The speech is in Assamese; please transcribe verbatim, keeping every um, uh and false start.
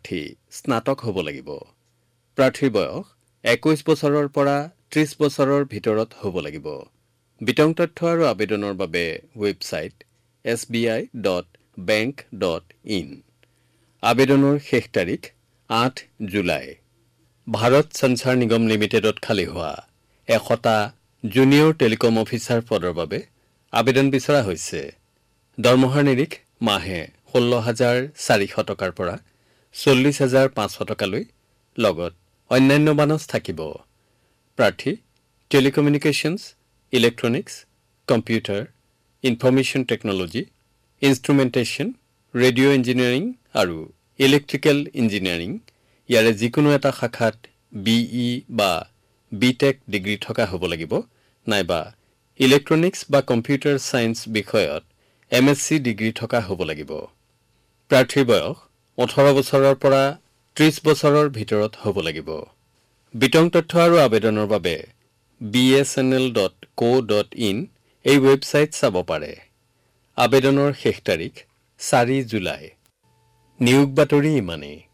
প্ৰাৰ্থী স্নাতক হ'ব লাগিব। প্ৰাৰ্থীৰ বয়স একৈশ বছৰৰ পৰা ত্ৰিশ বছৰৰ ভিতৰত হ'ব লাগিব। বিতং তথ্য আৰু আবেদনৰ বাবে website S B I dot bank dot in. আবেদনৰ শেষ তাৰিখ আঠ জুলাই। ভাৰত সঞ্চাৰ নিগম লিমিটেডত খালী হোৱা এশটা জুনিয়ৰ টেলিকম অফিচাৰ পদৰ বাবে আবেদন বিচৰা হৈছে। দৰমহাৰ নিৰিখ মাহে ষোল্ল হাজাৰ চাৰিশ টকাৰ পৰা চল্লিছ হাজাৰ পাঁচশ টকালৈ লগত অন্যান্য বানচ থাকিব। প্ৰাৰ্থী টেলিকমিউনিকেশ্যনছ, electronics, computer, information technology, ইনষ্ট্ৰুমেণ্টেশ্যন, radio' engineering আৰু ইলেক্ট্ৰিকেল ইঞ্জিনিয়াৰিং ইয়াৰে যিকোনো এটা শাখাত বি ই বা বি টেক ডিগ্ৰী থকা হ'ব লাগিব, নাইবা ইলেক্ট্ৰনিক্স বা কম্পিউটাৰ ছায়েন্স বিষয়ত এম এছ চি ডিগ্ৰী থকা হ'ব লাগিব। প্ৰাৰ্থীৰ বয়স ওঠৰ বছৰৰ পৰা ত্ৰিশ বছৰৰ ভিতৰত হ'ব লাগিব। বিতং তথ্য আৰু আবেদনৰ বাবে B S N L dot co dot in এই ৱেবছাইট চাব পাৰে। আবেদনৰ শেষ তাৰিখ চাৰি জুলাই। নিয়োগ বাতৰি ইমানেই।